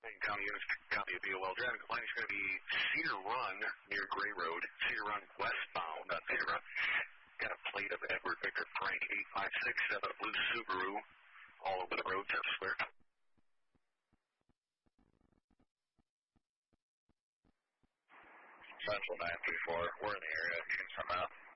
County units, copy of BOL. Driving complaint is going to be Cedar Run near Gray Road. Cedar Run westbound, not Cedar Run. Got a plate of Edward Victor Frank 8567, a blue Subaru, all over the roads elsewhere. Central 934, we're in the area, you can come out.